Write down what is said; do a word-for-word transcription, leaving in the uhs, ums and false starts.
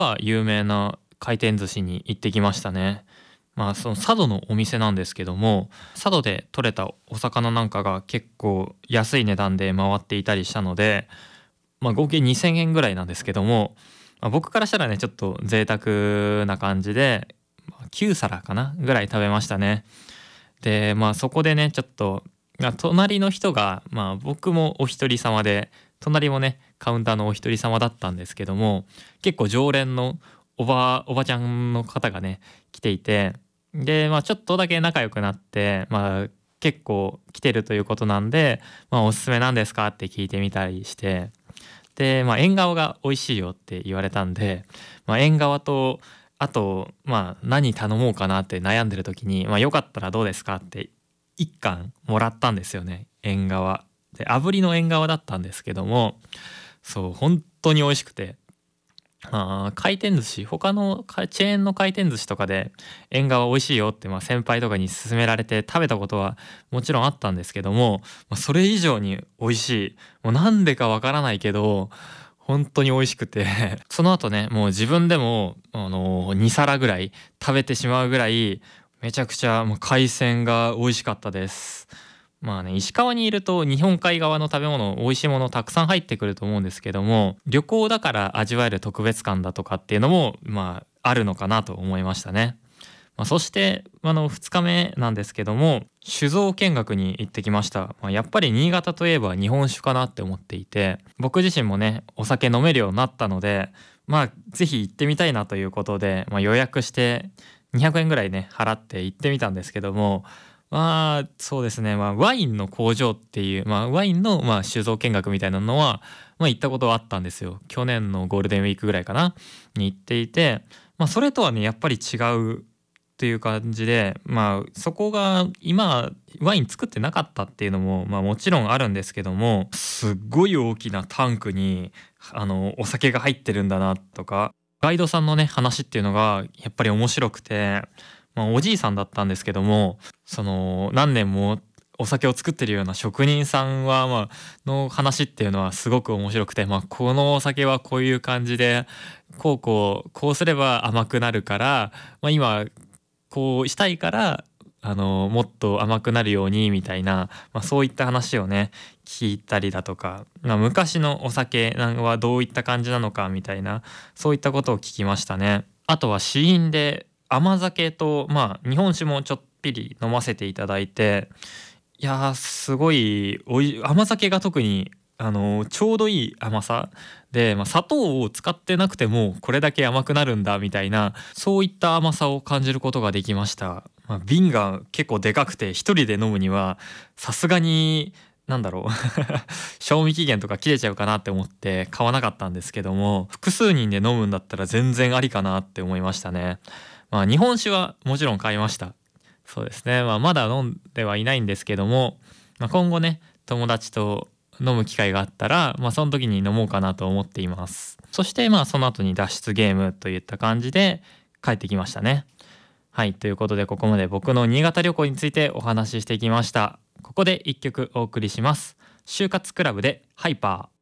は有名な回転寿司に行ってきましたね。まあその佐渡のお店なんですけども、佐渡で採れたお魚なんかが結構安い値段で回っていたりしたので、まあ合計にせんえんぐらいなんですけども、まあ、僕からしたらねちょっと贅沢な感じで、まあきゅう皿かなぐらい食べましたね。でまあそこでねちょっと、まあ隣の人がまあ僕もお一人様で、隣もねカウンターのお一人様だったんですけども、結構常連のおばおばちゃんの方がね来ていて、でまあちょっとだけ仲良くなって、まあ結構来てるということなんで、まあ、おすすめなんですかって聞いてみたりして、でまあ縁側が美味しいよって言われたんで、まあ、縁側とあとまあ何頼もうかなって悩んでる時に、まあ、よかったらどうですかっていっかんもらったんですよね、縁側で。炙りの縁側だったんですけども、そう本当に美味しくて、あー回転寿司他のかチェーンの回転寿司とかで縁側美味しいよって、まあ、先輩とかに勧められて食べたことはもちろんあったんですけども、まあ、それ以上に美味しい、もうなんでかわからないけど本当に美味しくてその後ねもう自分でもあのに皿ぐらい食べてしまうぐらい、めちゃくちゃもう海鮮が美味しかったです。まあね、石川にいると日本海側の食べ物美味しいものたくさん入ってくると思うんですけども、旅行だから味わえる特別感だとかっていうのもまああるのかなと思いましたね。まあ、そしてあのふつかめなんですけども、酒造見学に行ってきました。まあ、やっぱり新潟といえば日本酒かなって思っていて、僕自身もねお酒飲めるようになったので、まあぜひ行ってみたいなということで、まあ、予約してにひゃくえんぐらいね払って行ってみたんですけども、まあそうですね、まあ、ワインの工場っていう、まあ、ワインのまあ酒造見学みたいなのは、まあ、行ったことはあったんですよ。去年のゴールデンウィークぐらいかなに行っていて、まあ、それとはねやっぱり違うっていう感じで、まあそこが今ワイン作ってなかったっていうのもまあもちろんあるんですけども、すっごい大きなタンクにあのお酒が入ってるんだなとか、ガイドさんのね話っていうのがやっぱり面白くて、まあ、おじいさんだったんですけども、その何年もお酒を作ってるような職人さんはまあの話っていうのはすごく面白くて、まあ、このお酒はこういう感じでこうこうこうすれば甘くなるから、まあ、今こうしたいからあのもっと甘くなるようにみたいな、まあ、そういった話をね聞いたりだとか、まあ、昔のお酒はどういった感じなのかみたいな、そういったことを聞きましたね。あとは試飲で甘酒とまあ日本酒もちょっぴり飲ませていただいて、いやーすごいおい甘酒が特にあのちょうどいい甘さで、まあ、砂糖を使ってなくてもこれだけ甘くなるんだみたいな、そういった甘さを感じることができました。まあ、瓶が結構でかくて一人で飲むにはさすがになんだろう賞味期限とか切れちゃうかなって思って買わなかったんですけども、複数人で飲むんだったら全然ありかなって思いましたね。まあ日本酒はもちろん買いました。そうですね、まあ、まだ飲んではいないんですけども、まあ、今後ね友達と飲む機会があったら、まあ、その時に飲もうかなと思っています。そしてまあその後に脱出ゲームといった感じで帰ってきましたね。はい、ということでここまで僕の新潟旅行についてお話ししてきました。ここで一曲お送りします。就活クラブでハイパー。